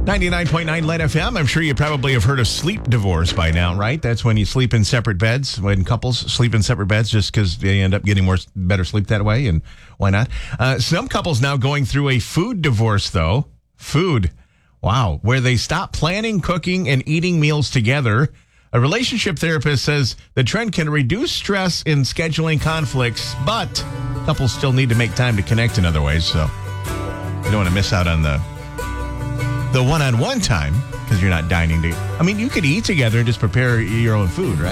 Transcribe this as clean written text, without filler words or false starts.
99.9 Light FM. I'm sure you probably have heard of sleep divorce by now, right? That's when you sleep in separate beds, when couples sleep in separate beds just because they end up getting better sleep that way, and why not? Some couples now going through a food divorce, though. Food. Wow. Where they stop planning, cooking, and eating meals together. A relationship therapist says the trend can reduce stress in scheduling conflicts, but couples still need to make time to connect in other ways, so you don't want to miss out on the one-on-one time because you're not dining together. I mean, you could eat together and just prepare your own food, right?